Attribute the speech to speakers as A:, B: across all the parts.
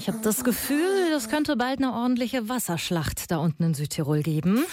A: Ich habe das Gefühl, es könnte bald eine ordentliche Wasserschlacht da unten in Südtirol geben.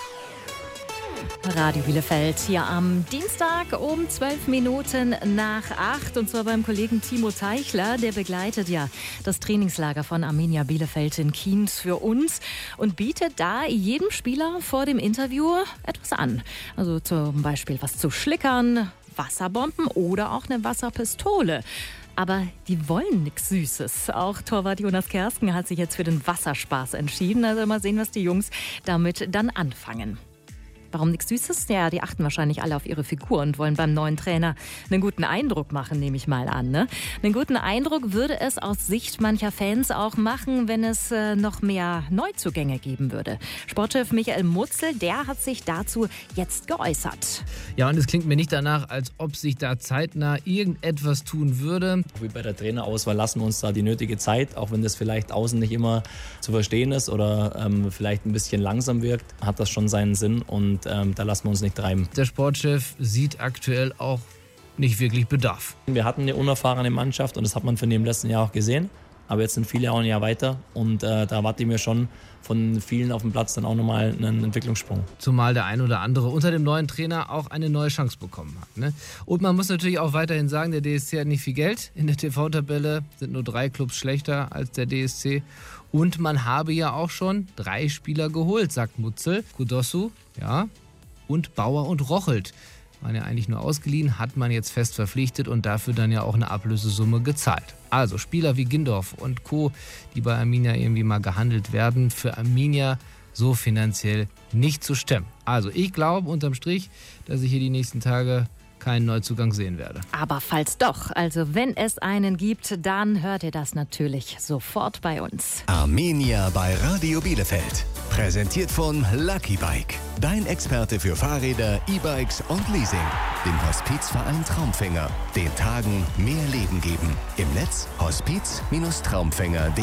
A: Radio Bielefeld hier am Dienstag um 12 Minuten nach 8. Und zwar beim Kollegen Timo Teichler. Der begleitet ja das Trainingslager von Arminia Bielefeld in Kienz für uns und bietet da jedem Spieler vor dem Interview etwas an. Also zum Beispiel was zu schlickern, Wasserbomben oder auch eine Wasserpistole. Aber die wollen nichts Süßes. Auch Torwart Jonas Kersken hat sich jetzt für den Wasserspaß entschieden. Also mal sehen, was die Jungs damit dann anfangen. Warum nichts Süßes? Ja, die achten wahrscheinlich alle auf ihre Figur und wollen beim neuen Trainer einen guten Eindruck machen, nehme ich mal an. Ne? Einen guten Eindruck würde es aus Sicht mancher Fans auch machen, wenn es noch mehr Neuzugänge geben würde. Sportchef Michael Mutzel, der hat sich dazu jetzt geäußert.
B: Ja, und es klingt mir nicht danach, als ob sich da zeitnah irgendetwas tun würde.
C: Wie bei der Trainerauswahl lassen wir uns da die nötige Zeit, auch wenn das vielleicht außen nicht immer zu verstehen ist oder vielleicht ein bisschen langsam wirkt, hat das schon seinen Sinn und da lassen wir uns nicht treiben.
B: Der Sportchef sieht aktuell auch nicht wirklich Bedarf.
C: Wir hatten eine unerfahrene Mannschaft und das hat man von dem letzten Jahr auch gesehen. Aber jetzt sind viele auch ein Jahr weiter und da erwarte ich mir schon von vielen auf dem Platz dann auch nochmal einen Entwicklungssprung.
B: Zumal der ein oder andere unter dem neuen Trainer auch eine neue Chance bekommen hat. Ne? Und man muss natürlich auch weiterhin sagen, der DSC hat nicht viel Geld. In der TV-Tabelle sind nur 3 Clubs schlechter als der DSC. Und man habe ja auch schon 3 Spieler geholt, sagt Mutzel. Kudossu, ja, und Bauer und Rochelt. Waren ja eigentlich nur ausgeliehen, hat man jetzt fest verpflichtet und dafür dann ja auch eine Ablösesumme gezahlt. Also Spieler wie Gindorf und Co., die bei Arminia irgendwie mal gehandelt werden, für Arminia so finanziell nicht zu stemmen. Also ich glaube unterm Strich, dass ich hier die nächsten Tage keinen Neuzugang sehen werde.
A: Aber falls doch, also wenn es einen gibt, dann hört ihr das natürlich sofort bei uns.
D: Arminia bei Radio Bielefeld. Präsentiert von Lucky Bike. Dein Experte für Fahrräder, E-Bikes und Leasing. Dem Hospizverein Traumfänger. Den Tagen mehr Leben geben. Im Netz hospiz-traumfänger.de.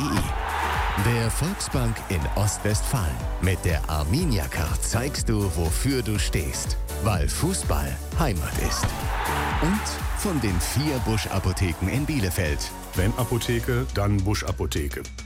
D: Der Volksbank in Ostwestfalen. Mit der Arminia-Card zeigst du, wofür du stehst. Weil Fußball Heimat ist. Und von den 4 Busch-Apotheken in Bielefeld.
E: Wenn Apotheke, dann Busch-Apotheke.